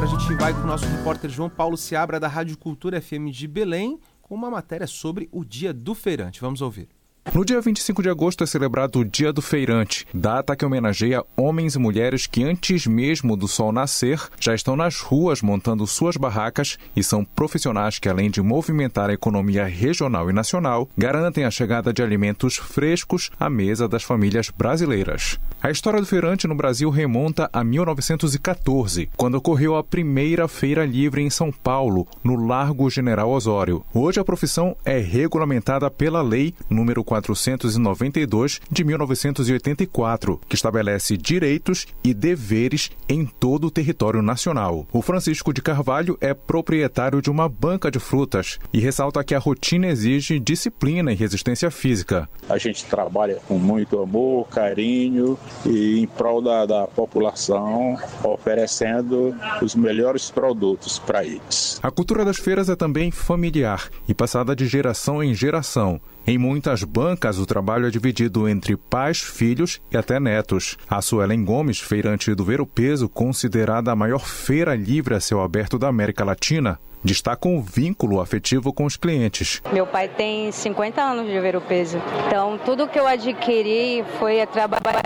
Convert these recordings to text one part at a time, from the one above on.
Agora a gente vai com o nosso repórter João Paulo Seabra, da Rádio Cultura FM de Belém, com uma matéria sobre o Dia do Feirante. Vamos ouvir. No dia 25 de agosto é celebrado o Dia do Feirante, data que homenageia homens e mulheres que antes mesmo do sol nascer já estão nas ruas montando suas barracas e são profissionais que, além de movimentar a economia regional e nacional, garantem a chegada de alimentos frescos à mesa das famílias brasileiras. A história do feirante no Brasil remonta a 1914, quando ocorreu a primeira feira livre em São Paulo, no Largo General Osório. Hoje a profissão é regulamentada pela Lei número 492 de 1984, que estabelece direitos e deveres em todo o território nacional. O Francisco de Carvalho é proprietário de uma banca de frutas e ressalta que a rotina exige disciplina e resistência física. A gente trabalha com muito amor, carinho e em prol da população, oferecendo os melhores produtos para eles. A cultura das feiras é também familiar e passada de geração em geração. Em muitas bancas, o trabalho é dividido entre pais, filhos e até netos. A Suelen Gomes, feirante do Ver o Peso, considerada a maior feira livre a céu aberto da América Latina, destaca um vínculo afetivo com os clientes. Meu pai tem 50 anos de Ver o Peso, então tudo que eu adquiri foi a trabalhar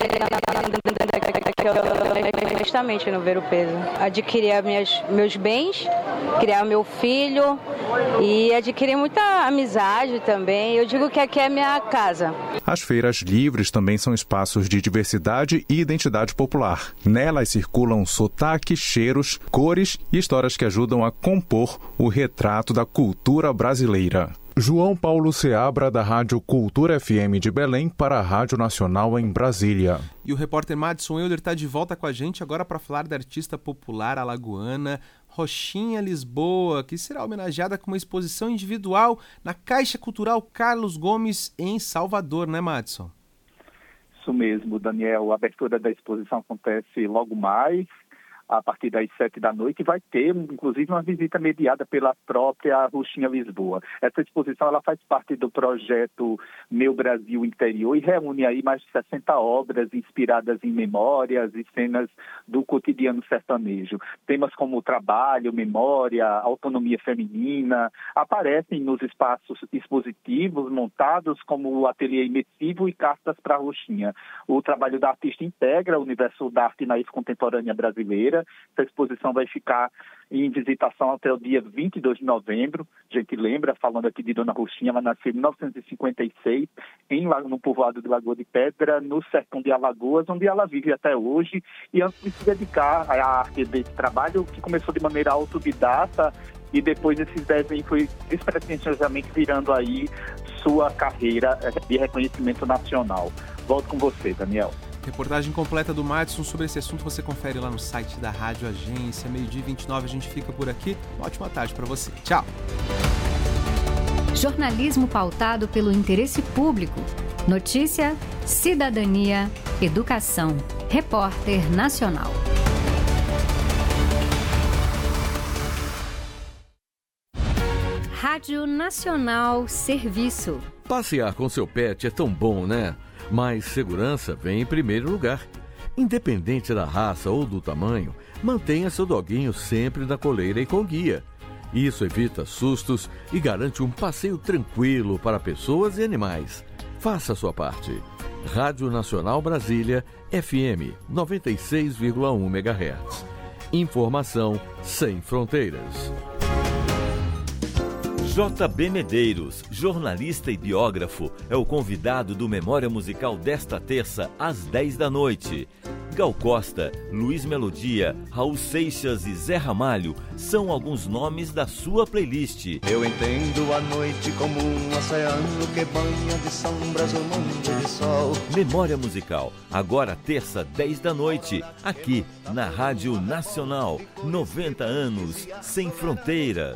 justamente no Ver o Peso. Adquiri meus bens, criar meu filho e adquiri muita amizade também. Eu digo que aqui é minha casa. As feiras livres também são espaços de diversidade e identidade popular. Nelas circulam sotaques, cheiros, cores e histórias que ajudam a compor o retrato da cultura brasileira. João Paulo Seabra, da Rádio Cultura FM de Belém, para a Rádio Nacional em Brasília. E o repórter Madison Euler está de volta com a gente agora para falar da artista popular alagoana Rochinha Lisboa, que será homenageada com uma exposição individual na Caixa Cultural Carlos Gomes, em Salvador, né, Madison? Isso mesmo, Daniel. A abertura da exposição acontece logo mais, a partir das 7 da noite, e vai ter, inclusive, uma visita mediada pela própria Rochinha Lisboa. Essa exposição ela faz parte do projeto Meu Brasil Interior e reúne aí mais de 60 obras inspiradas em memórias e cenas do cotidiano sertanejo. Temas como trabalho, memória, autonomia feminina aparecem nos espaços expositivos montados como o ateliê imersivo e cartas para a Rochinha. O trabalho da artista integra o universo da arte naif contemporânea brasileira. Essa exposição vai ficar em visitação até o dia 22 de novembro. A gente lembra, falando aqui de Dona Rochinha, ela nasceu em 1956 no povoado de Lagoa de Pedra, no sertão de Alagoas, onde ela vive até hoje. E antes de se dedicar à arte desse trabalho, que começou de maneira autodidata, e depois esses desenhos foi despretensiosamente virando aí sua carreira de reconhecimento nacional. Volto com você, Daniel. Reportagem completa do Madison sobre esse assunto você confere lá no site da Rádio Agência. 12h29, a gente fica por aqui. Uma ótima tarde para você. Tchau! Jornalismo pautado pelo interesse público. Notícia, cidadania, educação. Repórter Nacional. Rádio Nacional Serviço. Passear com seu pet é tão bom, né? Mas segurança vem em primeiro lugar. Independente da raça ou do tamanho, mantenha seu doguinho sempre na coleira e com guia. Isso evita sustos e garante um passeio tranquilo para pessoas e animais. Faça a sua parte. Rádio Nacional Brasília, FM 96,1 MHz. Informação sem fronteiras. JB Medeiros, jornalista e biógrafo, é o convidado do Memória Musical desta terça, às 10 da noite. Gal Costa, Luiz Melodia, Raul Seixas e Zé Ramalho são alguns nomes da sua playlist. Eu entendo a noite como um oceano que banha de sombras o mundo de sol. Memória Musical, agora terça, 10 da noite, aqui na Rádio Nacional. 90 anos sem fronteiras.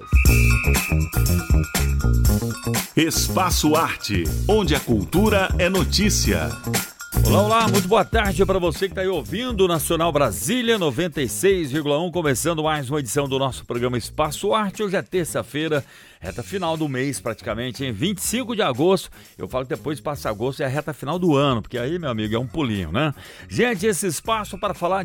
Espaço Arte, onde a cultura é notícia. Olá, olá, muito boa tarde para você que está aí ouvindo o Nacional Brasília 96,1, começando mais uma edição do nosso programa Espaço Arte. Hoje é terça-feira, reta final do mês praticamente, em 25 de agosto. Eu falo que depois de passar agosto é a reta final do ano, porque aí, meu amigo, é um pulinho, né? Gente, esse espaço para falar